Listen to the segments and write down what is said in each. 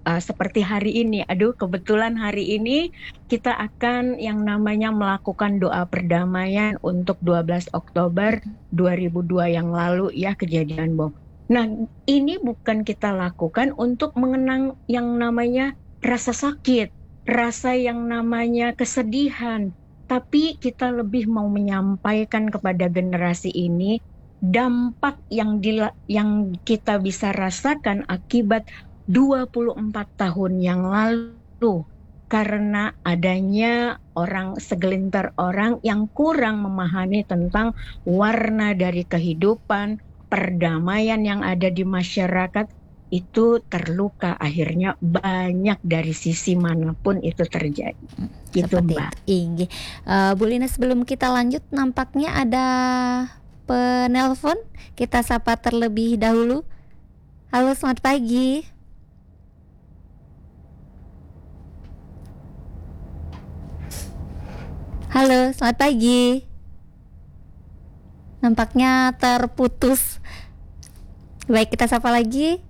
seperti hari ini. Aduh, kebetulan hari ini kita akan yang namanya melakukan doa perdamaian untuk 12 Oktober 2002 yang lalu ya, kejadian bom. Nah, ini bukan kita lakukan untuk mengenang yang namanya rasa sakit, rasa yang namanya kesedihan, tapi kita lebih mau menyampaikan kepada generasi ini dampak yang kita bisa rasakan akibat 24 tahun yang lalu karena adanya segelintir orang yang kurang memahami tentang warna dari kehidupan, perdamaian yang ada di masyarakat itu terluka, akhirnya banyak dari sisi manapun itu terjadi. Gitu, Seperti Mbak. itu. Bu Lina, sebelum kita lanjut, nampaknya ada penelpon. Kita sapa terlebih dahulu. Halo, selamat pagi. Halo, selamat pagi. Nampaknya terputus. Baik, kita sapa lagi.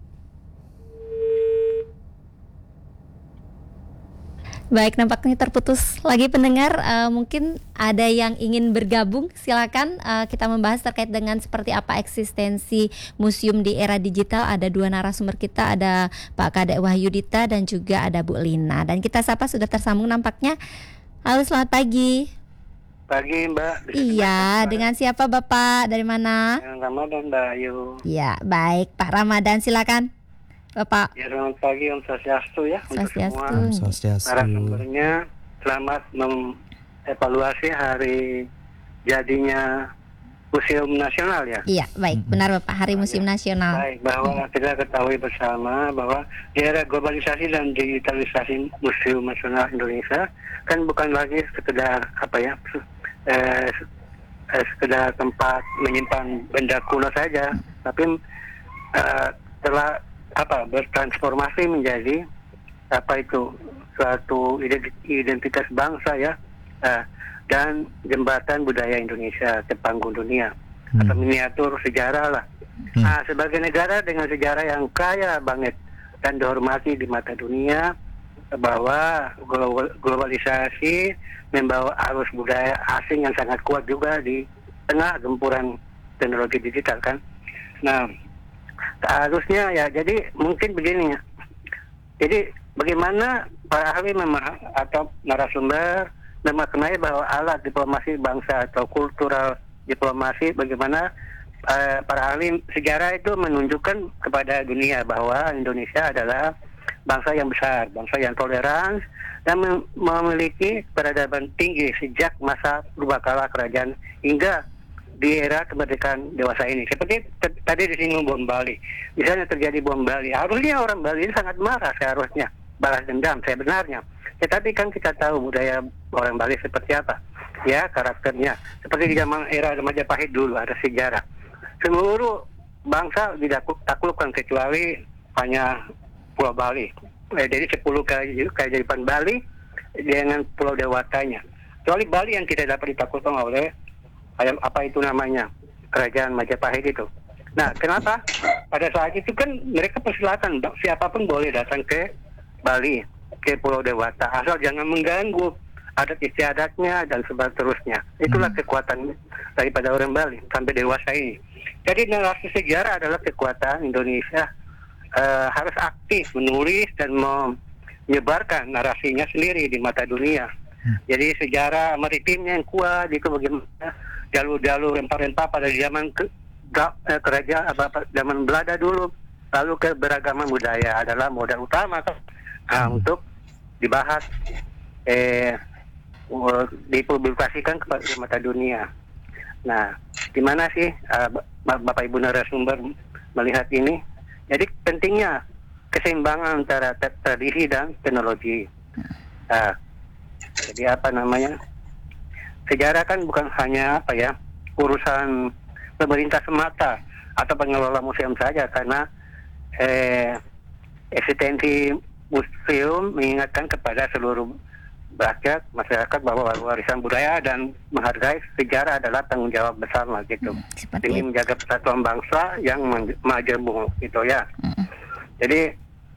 Baik, nampaknya terputus lagi pendengar. Mungkin ada yang ingin bergabung, silakan. Kita membahas terkait dengan seperti apa eksistensi museum di era digital. Ada dua narasumber kita, ada Pak Kadek Wahyudita dan juga ada Bu Lina. Dan kita sapa sudah tersambung nampaknya. Halo, selamat pagi. Pagi, Mbak. Iya, dengan siapa Bapak? Dari mana? Yang Ramadan, Mbak Ayu. Ya, baik Pak Ramadan, silakan Bapak. Ya, selamat pagi, Om Swastiastu ya. Untuk semua Swastiastu. narasumbernya. Selamat mengevaluasi hari jadinya Museum Nasional ya. Iya, baik, benar Bapak, Hari Museum Nasional. Baik, bahwa kita ketahui bersama bahwa di era globalisasi dan digitalisasi Museum Nasional Indonesia kan bukan lagi sekedar sekedar tempat menyimpan benda kuno saja, tapi telah bertransformasi menjadi suatu identitas bangsa ya, dan jembatan budaya Indonesia ke panggung dunia atau miniatur sejarah lah. Sebagai negara dengan sejarah yang kaya banget dan dihormati di mata dunia, bahwa globalisasi membawa arus budaya asing yang sangat kuat juga di tengah gempuran teknologi digital kan. Nah, harusnya ya, jadi mungkin begini ya. Jadi bagaimana para ahli atau narasumber memaknai bahwa alat diplomasi bangsa atau kultural diplomasi, bagaimana para ahli sejarah itu menunjukkan kepada dunia bahwa Indonesia adalah bangsa yang besar, bangsa yang toleran dan memiliki peradaban tinggi sejak masa purbakala kerajaan hingga di era kemerdekaan dewasa ini. Seperti tadi disinggung bom Bali. Misalnya terjadi bom Bali, harusnya orang Bali ini sangat marah, seharusnya balas dendam sebenarnya. Tetapi kan kita tahu budaya orang Bali seperti apa, ya karakternya. Seperti di zaman era Majapahit dulu ada sejarah. Seluruh bangsa ditaklukkan kecuali hanya Pulau Bali. Jadi 10 keajaiban Bali dengan Pulau Dewatanya. Kecuali Bali yang tidak dapat ditaklukkan oleh kerajaan Majapahit itu. Nah, kenapa? Pada saat itu kan mereka persilakan siapapun boleh datang ke Bali, ke Pulau Dewata, asal jangan mengganggu adat istiadatnya dan seterusnya. Itulah kekuatan daripada orang Bali sampai dewasa ini. Jadi narasi sejarah adalah kekuatan Indonesia. Harus aktif menulis dan menyebarkan narasinya sendiri di mata dunia. Jadi sejarah maritimnya yang kuat itu, bagaimana jalur-jalur rempah-rempah pada zaman kerajaan zaman Belanda dulu, lalu keberagaman budaya adalah modal utama untuk dibahas, dipublikasikan kepada mata dunia. Nah, gimana sih Bapak Ibu narasumber melihat ini? Jadi pentingnya keseimbangan antara tradisi dan teknologi. Jadi sejarah kan bukan hanya urusan pemerintah semata atau pengelola museum saja, karena eksistensi museum mengingatkan kepada seluruh rakyat masyarakat bahwa warisan budaya dan menghargai sejarah adalah tanggung jawab bersama gitu. Demi menjaga persatuan bangsa yang majemuk gitu ya. Jadi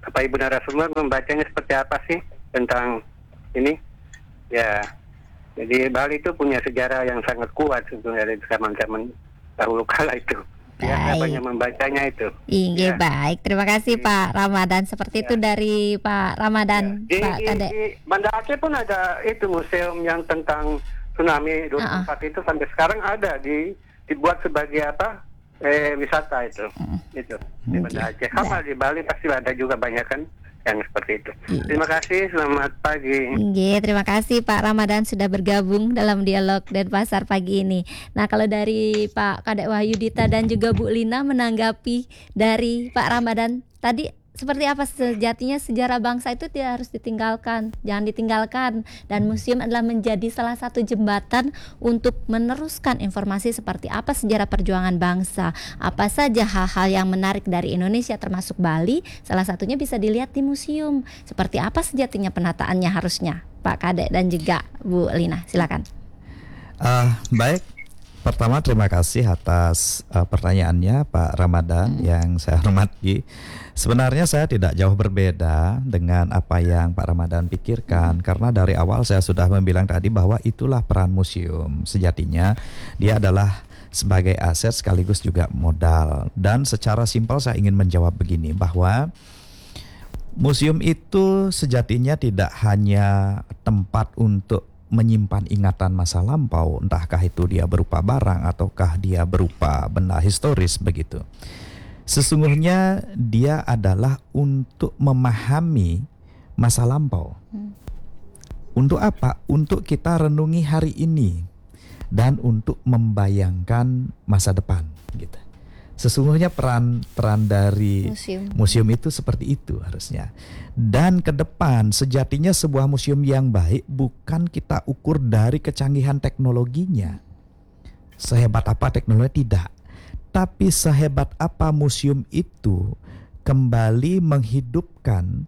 apa Ibu narasumber membacanya seperti apa sih tentang ini? Ya, jadi Bali itu punya sejarah yang sangat kuat sebetulnya dari zaman-zaman dahulu kala itu. Ya, saya banyak membacanya itu. Iya, Ya. baik. Terima kasih Pak Ramadan. Seperti itu dari Pak Ramadan, Pak Kadek. Di Banda Aceh pun ada itu museum yang tentang tsunami 2004 itu sampai sekarang ada dibuat sebagai wisata itu. Itu di Banda Aceh. Sama di Bali pasti ada juga banyak kan yang seperti itu. Terima kasih, selamat pagi. Iya, terima kasih Pak Ramadan sudah bergabung dalam dialog Denpasar pagi ini. Nah, kalau dari Pak Kadek Wahyudita dan juga Bu Lina menanggapi dari Pak Ramadan tadi, seperti apa sejatinya sejarah bangsa itu tidak harus ditinggalkan, jangan ditinggalkan, dan museum adalah menjadi salah satu jembatan untuk meneruskan informasi seperti apa sejarah perjuangan bangsa, apa saja hal-hal yang menarik dari Indonesia termasuk Bali, salah satunya bisa dilihat di museum. Seperti apa sejatinya penataannya harusnya, Pak Kadek dan juga Bu Lina, silakan. Baik. Pertama terima kasih atas pertanyaannya Pak Ramadan yang saya hormati. Sebenarnya saya tidak jauh berbeda dengan apa yang Pak Ramadan pikirkan, karena dari awal saya sudah membilang tadi bahwa itulah peran museum. Sejatinya dia adalah sebagai aset sekaligus juga modal. Dan secara simpel saya ingin menjawab begini, bahwa museum itu sejatinya tidak hanya tempat untuk menyimpan ingatan masa lampau, entahkah itu dia berupa barang ataukah dia berupa benda historis begitu. Sesungguhnya dia adalah untuk memahami masa lampau. Untuk apa? Untuk kita renungi hari ini dan untuk membayangkan masa depan gitu. Sesungguhnya peran dari museum itu seperti itu harusnya. Dan ke depan sejatinya sebuah museum yang baik bukan kita ukur dari kecanggihan teknologinya. Sehebat apa teknologi, tidak. Tapi sehebat apa museum itu kembali menghidupkan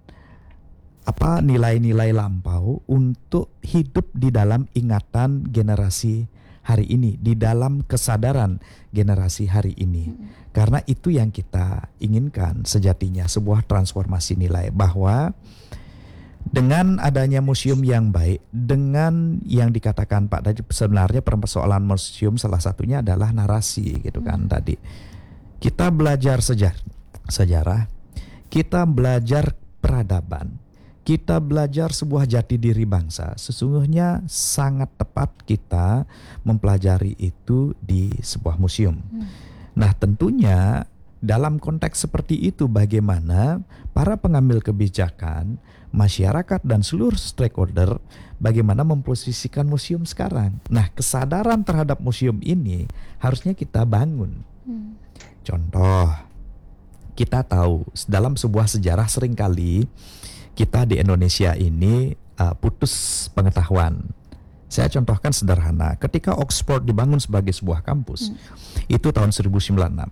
nilai-nilai lampau untuk hidup di dalam ingatan generasi hari ini, di dalam kesadaran generasi hari ini. Karena itu yang kita inginkan sejatinya, sebuah transformasi nilai, bahwa dengan adanya museum yang baik, dengan yang dikatakan Pak tadi, sebenarnya persoalan museum salah satunya adalah narasi gitu kan tadi. Kita belajar sejarah, kita belajar peradaban, kita belajar sebuah jati diri bangsa. Sesungguhnya sangat tepat kita mempelajari itu di sebuah museum. Nah, tentunya dalam konteks seperti itu bagaimana para pengambil kebijakan, masyarakat dan seluruh stakeholder bagaimana memposisikan museum sekarang. Nah, kesadaran terhadap museum ini harusnya kita bangun. Contoh, kita tahu dalam sebuah sejarah seringkali kita di Indonesia ini putus pengetahuan. Saya contohkan sederhana, ketika Oxford dibangun sebagai sebuah kampus, itu tahun 1096.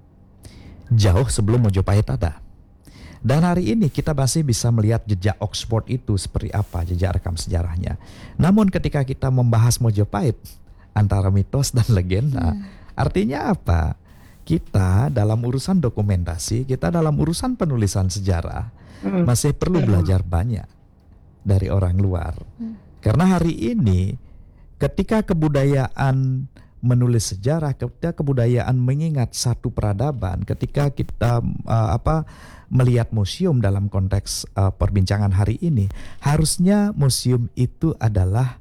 Jauh sebelum Mojopahit ada. Dan hari ini kita masih bisa melihat jejak Oxford itu seperti apa, jejak rekam sejarahnya. Namun ketika kita membahas Mojopahit, antara mitos dan legenda, artinya apa? Kita dalam urusan dokumentasi, kita dalam urusan penulisan sejarah, masih perlu belajar banyak dari orang luar. Karena hari ini ketika kebudayaan menulis sejarah, ketika kebudayaan mengingat satu peradaban, ketika kita melihat museum dalam konteks perbincangan hari ini, harusnya museum itu adalah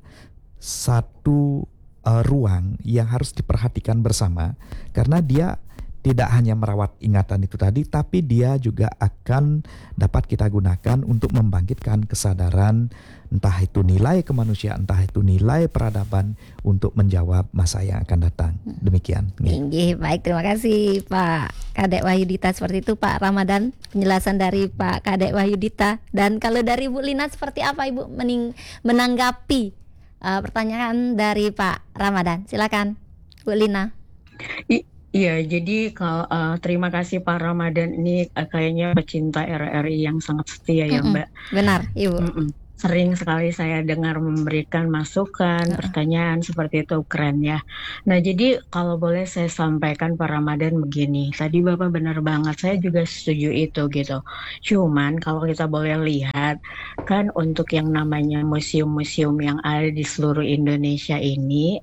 satu ruang yang harus diperhatikan bersama, karena dia tidak hanya merawat ingatan itu tadi, tapi dia juga akan dapat kita gunakan untuk membangkitkan kesadaran, entah itu nilai kemanusiaan, entah itu nilai peradaban untuk menjawab masa yang akan datang. Demikian. Baik, terima kasih Pak Kadek Wahyudita. Seperti itu Pak Ramadan, penjelasan dari Pak Kadek Wahyudita. Dan kalau dari Bu Lina, seperti apa Ibu menanggapi pertanyaan dari Pak Ramadan? Silakan Bu Lina. Iya, jadi terima kasih Pak Ramadan, ini kayaknya pecinta RRI yang sangat setia ya Mbak. Benar, Ibu. sering sekali saya dengar memberikan masukan, pertanyaan seperti itu, keren ya. Nah, jadi kalau boleh saya sampaikan Pak Ramadan begini, tadi Bapak benar banget, saya juga setuju itu gitu. Cuman kalau kita boleh lihat, kan untuk yang namanya museum-museum yang ada di seluruh Indonesia ini,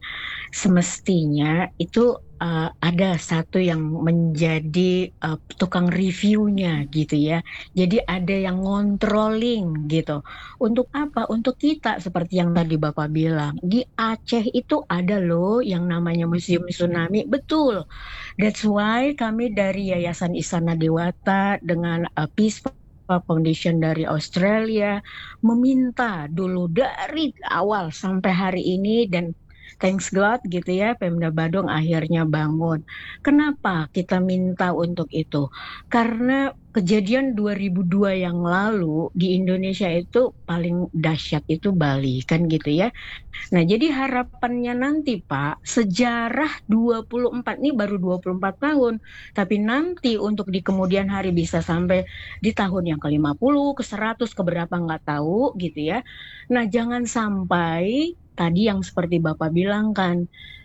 semestinya itu ada satu yang menjadi tukang reviewnya gitu ya. Jadi ada yang ngontrolling gitu. Untuk apa? Untuk kita seperti yang tadi Bapak bilang. Di Aceh itu ada loh yang namanya Museum Tsunami. Betul. That's why kami dari Yayasan Isana Dewata dengan Peace Foundation dari Australia meminta dulu dari awal sampai hari ini, dan thanks God gitu ya, Pemda Badung akhirnya bangun. Kenapa kita minta untuk itu? Karena kejadian 2002 yang lalu di Indonesia itu paling dahsyat itu Bali kan gitu ya. Nah, jadi harapannya nanti Pak, sejarah 24 ini baru 24 tahun, tapi nanti untuk di kemudian hari bisa sampai di tahun yang ke-50, ke-100, ke berapa nggak tahu gitu ya. Nah, jangan sampai tadi yang seperti Bapak bilang kan,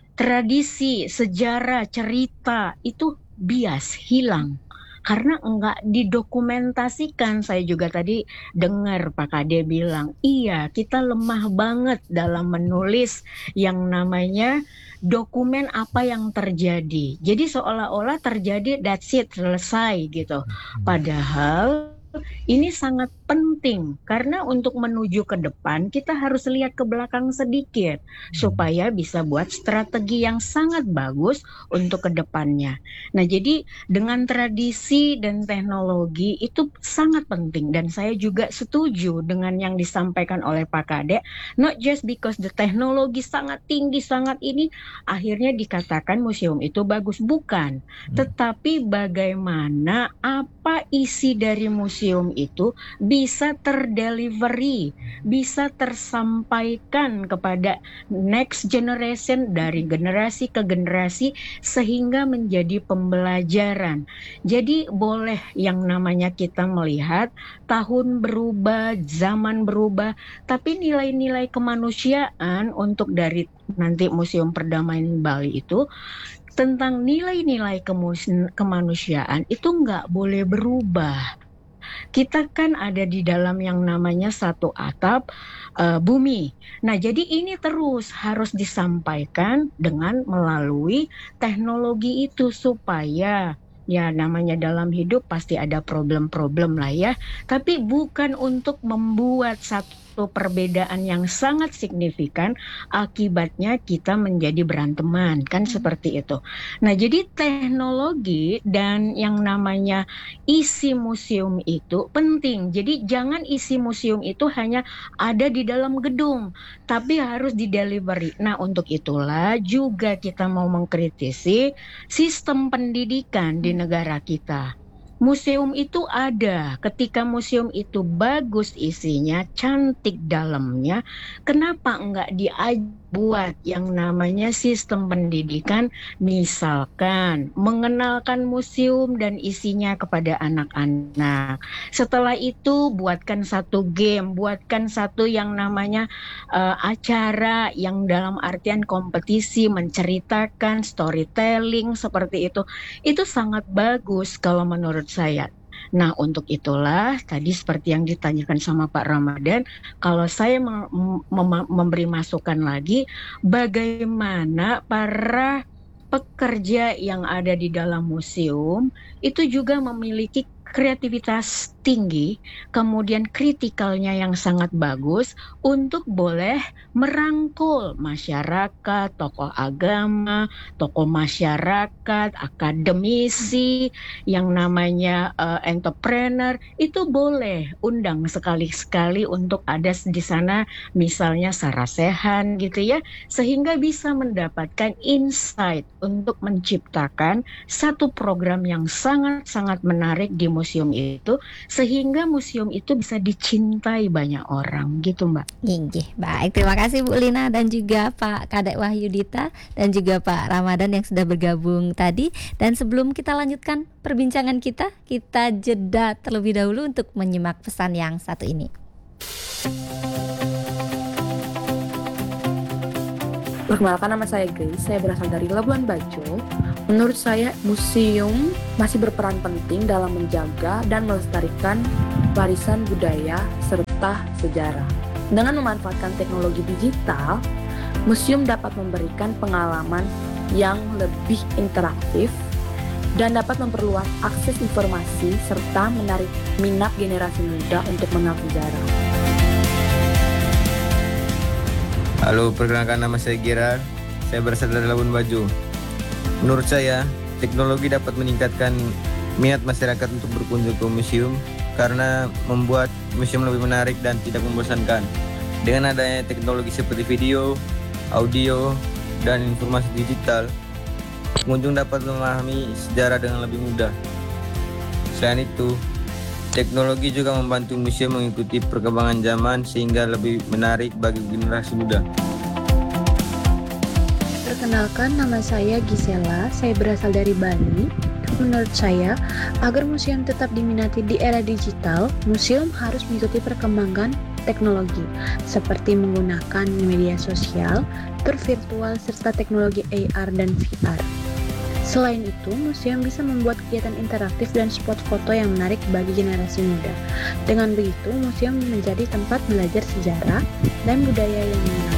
tradisi, sejarah, cerita itu bias, hilang. Karena enggak didokumentasikan. Saya juga tadi dengar Pak Kade bilang, iya kita lemah banget dalam menulis yang namanya dokumen apa yang terjadi. Jadi seolah-olah terjadi, that's it, selesai gitu. Padahal ini sangat penting karena untuk menuju ke depan kita harus lihat ke belakang sedikit supaya bisa buat strategi yang sangat bagus untuk ke depannya. Nah, jadi dengan tradisi dan teknologi itu sangat penting, dan saya juga setuju dengan yang disampaikan oleh Pak Kade, not just because the teknologi sangat tinggi, sangat ini akhirnya dikatakan museum itu bagus, bukan. Tetapi bagaimana apa isi dari museum itu bisa terdelivery, bisa tersampaikan kepada next generation, dari generasi ke generasi, sehingga menjadi pembelajaran. Jadi boleh yang namanya kita melihat tahun berubah, zaman berubah, tapi nilai-nilai kemanusiaan untuk dari nanti Museum Perdamaian Bali itu, tentang nilai-nilai kemanusiaan itu nggak boleh berubah. Kita kan ada di dalam yang namanya satu atap bumi. Nah, jadi ini terus harus disampaikan dengan melalui teknologi itu, supaya ya namanya dalam hidup pasti ada problem-problem lah ya. Tapi bukan untuk membuat satu perbedaan yang sangat signifikan, akibatnya kita menjadi beranteman, kan seperti itu. Nah, jadi teknologi dan yang namanya isi museum itu penting. Jadi jangan isi museum itu hanya ada di dalam gedung, tapi harus di-delivery. Nah, untuk itulah juga kita mau mengkritisi sistem pendidikan di negara kita. Museum itu ada, ketika museum itu bagus isinya, cantik dalamnya, kenapa enggak dibuat yang namanya sistem pendidikan, misalkan mengenalkan museum dan isinya kepada anak-anak. Setelah itu buatkan satu game, buatkan satu yang namanya acara yang dalam artian kompetisi, menceritakan, storytelling seperti itu. Itu sangat bagus kalau menurut saya. Nah, untuk itulah tadi seperti yang ditanyakan sama Pak Ramadan, kalau saya memberi masukan lagi, bagaimana para pekerja yang ada di dalam museum itu juga memiliki kreativitas tinggi, kemudian kritikalnya yang sangat bagus untuk boleh merangkul masyarakat, tokoh agama, tokoh masyarakat, akademisi, yang namanya entrepreneur, itu boleh undang sekali-sekali untuk ada di sana, misalnya sarasehan gitu ya, sehingga bisa mendapatkan insight untuk menciptakan satu program yang sangat-sangat menarik di museum itu, sehingga museum itu bisa dicintai banyak orang gitu Mbak. Baik, terima kasih Bu Lina dan juga Pak Kadek Wahyudita dan juga Pak Ramadan yang sudah bergabung tadi. Dan sebelum kita lanjutkan perbincangan kita jeda terlebih dahulu untuk menyimak pesan yang satu ini. Perkenalkan, nama saya Grace, saya berasal dari Labuan Bajo. Menurut saya, museum masih berperan penting dalam menjaga dan melestarikan warisan budaya serta sejarah. Dengan memanfaatkan teknologi digital, museum dapat memberikan pengalaman yang lebih interaktif dan dapat memperluas akses informasi serta menarik minat generasi muda untuk mengenal sejarah. Halo, perkenalkan, nama saya Gerard. Saya berasal dari Labuan Bajo. Menurut saya, teknologi dapat meningkatkan minat masyarakat untuk berkunjung ke museum karena membuat museum lebih menarik dan tidak membosankan. Dengan adanya teknologi seperti video, audio, dan informasi digital, pengunjung dapat memahami sejarah dengan lebih mudah. Selain itu, teknologi juga membantu museum mengikuti perkembangan zaman sehingga lebih menarik bagi generasi muda. Perkenalkan, nama saya Gisela, saya berasal dari Bali. Menurut saya, agar museum tetap diminati di era digital, museum harus mengikuti perkembangan teknologi, seperti menggunakan media sosial, tur virtual, serta teknologi AR dan VR. Selain itu, museum bisa membuat kegiatan interaktif dan spot foto yang menarik bagi generasi muda. Dengan begitu, museum menjadi tempat belajar sejarah dan budaya yang menarik.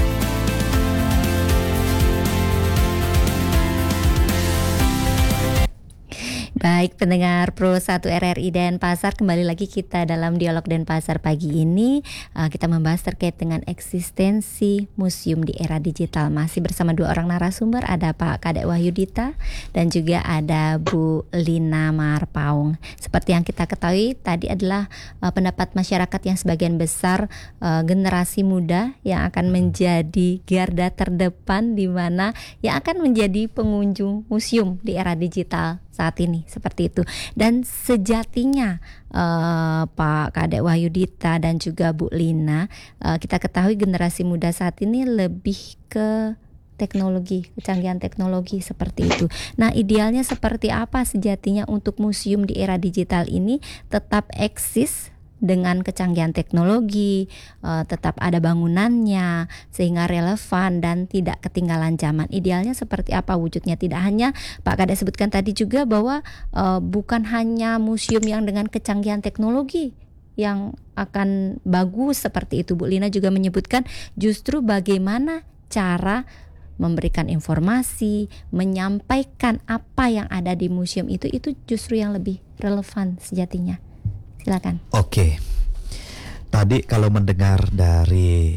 Baik, pendengar Pro 1 RRI Denpasar, kembali lagi kita dalam Dialog Denpasar pagi ini. Kita membahas terkait dengan eksistensi museum di era digital. Masih bersama dua orang narasumber, ada Pak Kadek Wahyudita dan juga ada Bu Lina Marpaung. Seperti yang kita ketahui, tadi adalah pendapat masyarakat yang sebagian besar generasi muda yang akan menjadi garda terdepan, di mana yang akan menjadi pengunjung museum di era digital saat ini, seperti itu. Dan sejatinya Pak Kadek Wahyudita dan juga Bu Lina, kita ketahui generasi muda saat ini lebih ke teknologi, kecanggihan teknologi seperti itu. Nah, idealnya seperti apa sejatinya untuk museum di era digital ini tetap eksis dengan kecanggihan teknologi, tetap ada bangunannya sehingga relevan dan tidak ketinggalan zaman. Idealnya seperti apa wujudnya? Tidak hanya Pak Kadek sebutkan tadi juga bahwa bukan hanya museum yang dengan kecanggihan teknologi yang akan bagus seperti itu. Bu Lina juga menyebutkan justru bagaimana cara memberikan informasi, menyampaikan apa yang ada di museum itu justru yang lebih relevan sejatinya. Silakan. Oke. Tadi kalau mendengar dari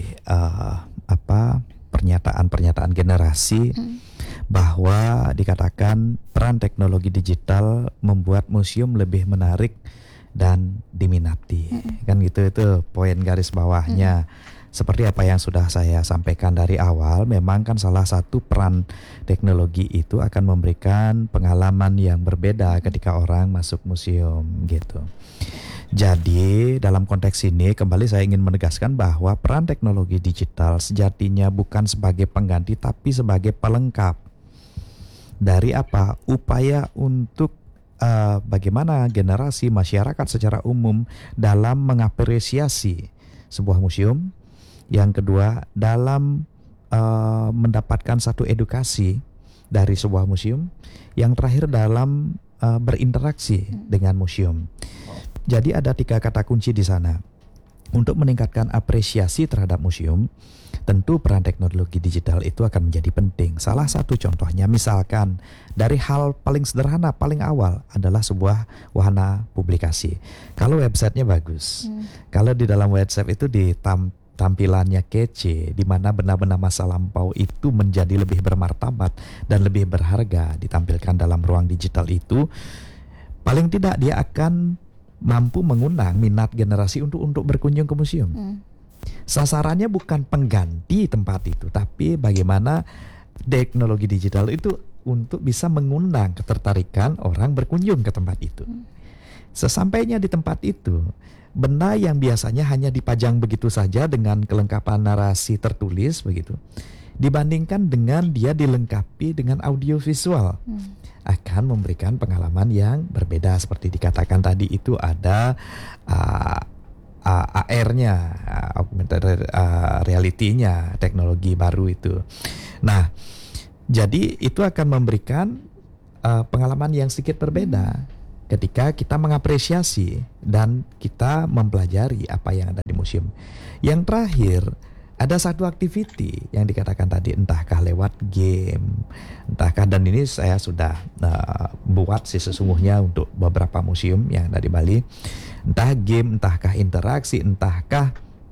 pernyataan generasi bahwa dikatakan peran teknologi digital membuat museum lebih menarik dan diminati. Kan gitu, itu poin garis bawahnya. Seperti apa yang sudah saya sampaikan dari awal, memang kan salah satu peran teknologi itu akan memberikan pengalaman yang berbeda ketika orang masuk museum gitu. Jadi dalam konteks ini kembali saya ingin menegaskan bahwa peran teknologi digital sejatinya bukan sebagai pengganti tapi sebagai pelengkap dari upaya untuk bagaimana generasi masyarakat secara umum dalam mengapresiasi sebuah museum. Yang kedua, dalam mendapatkan satu edukasi dari sebuah museum. Yang terakhir, dalam berinteraksi dengan museum. Jadi ada 3 kata kunci di sana. Untuk meningkatkan apresiasi terhadap museum, tentu peran teknologi digital itu akan menjadi penting. Salah satu contohnya misalkan dari hal paling sederhana, paling awal adalah sebuah wahana publikasi. Kalau websitenya bagus, kalau di dalam website itu tampilannya kece, di mana benda-benda masa lampau itu menjadi lebih bermartabat dan lebih berharga ditampilkan dalam ruang digital itu, paling tidak dia akan mampu mengundang minat generasi untuk berkunjung ke museum. Sasarannya bukan pengganti tempat itu, tapi bagaimana teknologi digital itu untuk bisa mengundang ketertarikan orang berkunjung ke tempat itu. Sesampainya di tempat itu, benda yang biasanya hanya dipajang begitu saja dengan kelengkapan narasi tertulis begitu, dibandingkan dengan dia dilengkapi dengan audio visual, akan memberikan pengalaman yang berbeda. Seperti dikatakan tadi itu ada AR-nya, realitinya teknologi baru itu. Nah, jadi itu akan memberikan pengalaman yang sedikit berbeda ketika kita mengapresiasi dan kita mempelajari apa yang ada di museum. Yang terakhir, ada satu activity yang dikatakan tadi, entahkah lewat game, entahkah, dan ini saya sudah buat sih sesungguhnya untuk beberapa museum yang ada di Bali, entah game, entahkah interaksi, entahkah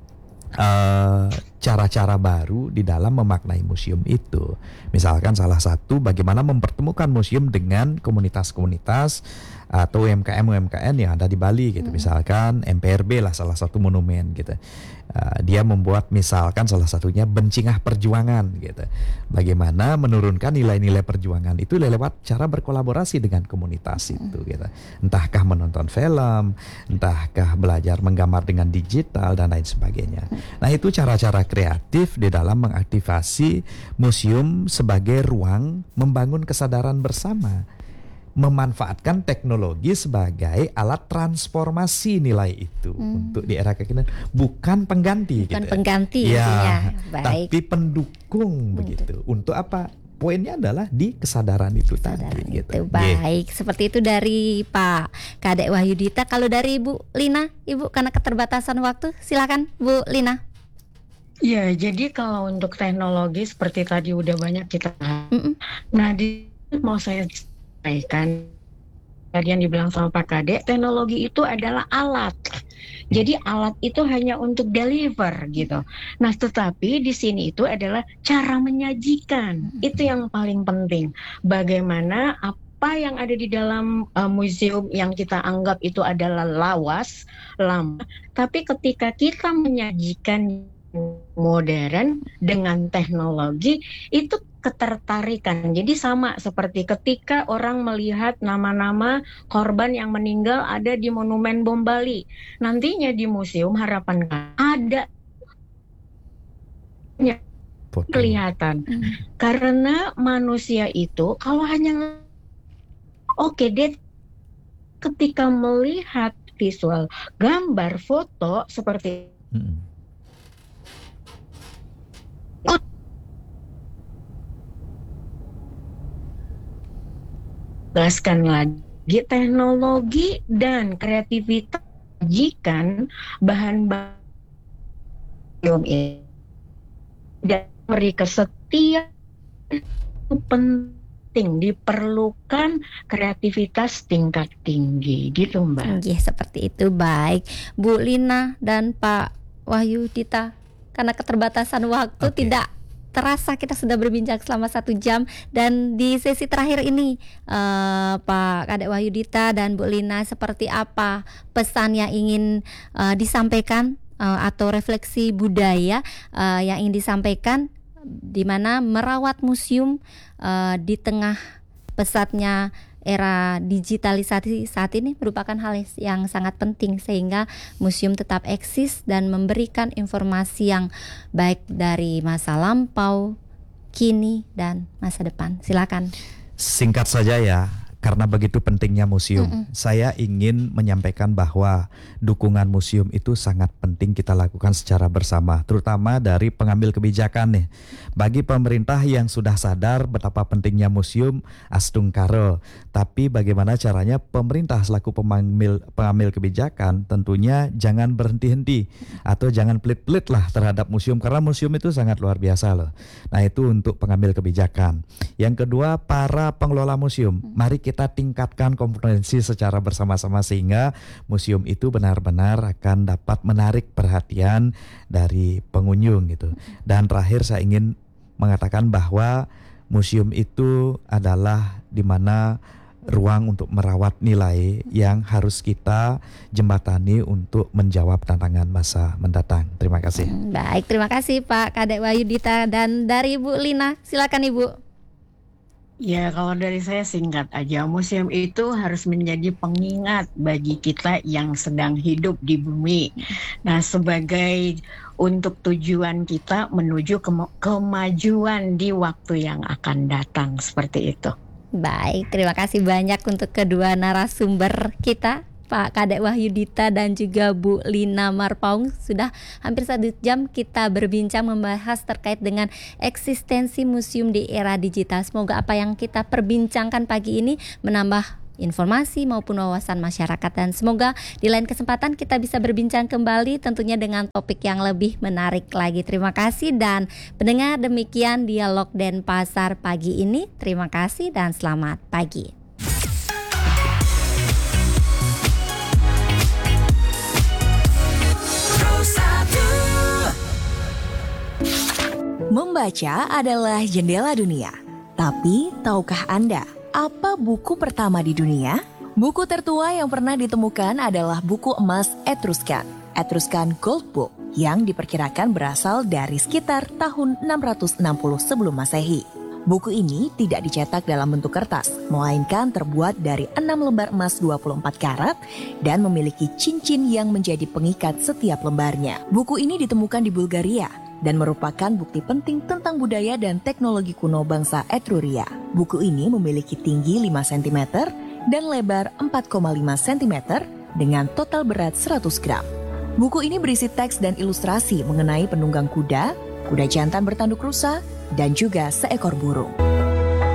cara-cara baru di dalam memaknai museum itu. Misalkan salah satu bagaimana mempertemukan museum dengan komunitas-komunitas atau UMKM yang ada di Bali gitu. Misalkan MPRB lah salah satu monumen gitu. Dia membuat misalkan salah satunya Bencingah Perjuangan gitu. Bagaimana menurunkan nilai-nilai perjuangan itu lewat cara berkolaborasi dengan komunitas itu gitu. Entahkah menonton film, entahkah belajar menggambar dengan digital dan lain sebagainya. Nah, itu cara-cara kreatif di dalam mengaktifasi museum sebagai ruang membangun kesadaran bersama, memanfaatkan teknologi sebagai alat transformasi nilai itu untuk di era kekinian, bukan pengganti. Bukan gitu. pengganti Ya, baik. tapi pendukung begitu. Untuk apa? Poinnya adalah di kesadaran itu Kesadaran tadi. itu baik. Seperti itu dari Pak Kadek Wahyudita. Kalau dari Bu Lina, Ibu, karena keterbatasan waktu, silakan Bu Lina. Ya, jadi kalau untuk teknologi seperti tadi udah banyak kita. Nah, mau saya sampaikan tadi yang dibilang sama Pak Kadek, teknologi itu adalah alat. Jadi alat itu hanya untuk deliver gitu. Nah, tetapi di sini itu adalah cara menyajikan. Itu yang paling penting. Bagaimana apa yang ada di dalam museum yang kita anggap itu adalah lawas, lama, tapi ketika kita menyajikan modern dengan teknologi itu ketertarikan. Jadi sama seperti ketika orang melihat nama-nama korban yang meninggal ada di Monumen Bom Bali. Nantinya di museum harapan ada kelihatan. Karena manusia itu kalau hanya deh ketika melihat visual, gambar, foto seperti jelaskan lagi teknologi dan kreativitas jikan bahan-bahan ini dan beri kesetiaan itu penting, diperlukan kreativitas tingkat tinggi gitu Mbak. Seperti itu. Baik Bu Lina dan Pak Wahyudita, karena keterbatasan waktu tidak terasa kita sudah berbincang selama 1 jam. Dan di sesi terakhir ini Pak Kadek Wahyudita dan Bu Lina, seperti apa pesan yang ingin disampaikan atau refleksi budaya yang ingin disampaikan, di mana merawat museum di tengah pesatnya era digitalisasi saat ini merupakan hal yang sangat penting, sehingga museum tetap eksis dan memberikan informasi yang baik dari masa lampau, kini, dan masa depan. Silakan. Singkat saja ya, karena begitu pentingnya museum, saya ingin menyampaikan bahwa dukungan museum itu sangat penting kita lakukan secara bersama, terutama dari pengambil kebijakan nih. Bagi pemerintah yang sudah sadar betapa pentingnya museum, astung karo. Tapi bagaimana caranya pemerintah selaku pengambil kebijakan tentunya jangan berhenti-henti atau jangan pelit-pelit lah terhadap museum, karena museum itu sangat luar biasa loh. Nah, itu untuk pengambil kebijakan. Yang kedua, para pengelola museum, mari kita tingkatkan kompetensi secara bersama-sama sehingga museum itu benar-benar akan dapat menarik perhatian dari pengunjung gitu. Dan terakhir saya ingin mengatakan bahwa museum itu adalah di mana ruang untuk merawat nilai yang harus kita jembatani untuk menjawab tantangan masa mendatang. Terima kasih. Baik, terima kasih Pak Kadek Wahyudita. Dan dari Bu Lina, silakan Ibu. Ya, kalau dari saya singkat aja, museum itu harus menjadi pengingat bagi kita yang sedang hidup di bumi. Nah, sebagai untuk tujuan kita menuju kemajuan di waktu yang akan datang, seperti itu. Baik, terima kasih banyak untuk kedua narasumber kita Pak Kadek Wahyudita dan juga Bu Lina Marpaung. Sudah hampir 1 jam kita berbincang membahas terkait dengan eksistensi museum di era digital. Semoga apa yang kita perbincangkan pagi ini menambah informasi maupun wawasan masyarakat, dan semoga di lain kesempatan kita bisa berbincang kembali tentunya dengan topik yang lebih menarik lagi. Terima kasih, dan pendengar, demikian dialog Denpasar pagi ini. Terima kasih dan selamat pagi. Membaca adalah jendela dunia. Tapi tahukah Anda apa buku pertama di dunia? Buku tertua yang pernah ditemukan adalah buku emas Etruscan Gold Book, yang diperkirakan berasal dari sekitar tahun 660 sebelum Masehi. Buku ini tidak dicetak dalam bentuk kertas, melainkan terbuat dari 6 lembar emas 24 karat dan memiliki cincin yang menjadi pengikat setiap lembarnya. Buku ini ditemukan di Bulgaria dan merupakan bukti penting tentang budaya dan teknologi kuno bangsa Etruria. Buku ini memiliki tinggi 5 cm dan lebar 4,5 cm dengan total berat 100 gram. Buku ini berisi teks dan ilustrasi mengenai penunggang kuda, kuda jantan bertanduk rusa, dan juga seekor burung.